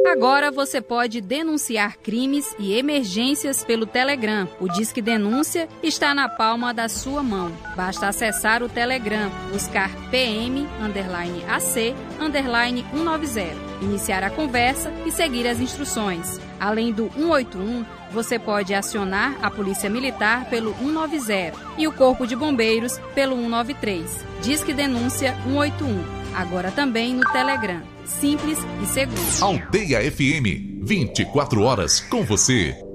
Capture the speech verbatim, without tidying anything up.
Agora você pode denunciar crimes e emergências pelo Telegram. O Disque Denúncia está na palma da sua mão. Basta acessar o Telegram, buscar P M underline A C underline cento e noventa, iniciar a conversa e seguir as instruções. Além do cento e oitenta e um, você pode acionar a Polícia Militar pelo cento e noventa e o Corpo de Bombeiros pelo cento e noventa e três. Disque Denúncia cento e oitenta e um, agora também no Telegram. Simples e seguro. Aldeia F M, vinte e quatro horas com você.